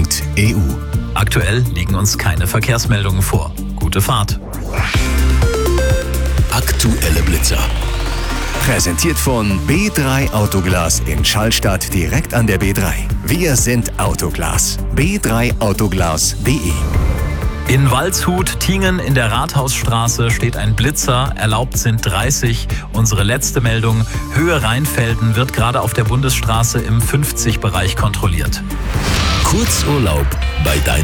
blitzer.eu. Aktuell liegen uns keine Verkehrsmeldungen vor. Gute Fahrt. Aktuelle Blitzer. Präsentiert von B3 Autoglas in Schallstadt direkt an der B3. Wir sind Autoglas. b3autoglas.de. In Waldshut, Tingen in der Rathausstraße steht ein Blitzer, erlaubt sind 30. Unsere letzte Meldung, Höhe Rheinfelden wird gerade auf der Bundesstraße im 50-Bereich kontrolliert. Kurzurlaub bei deinem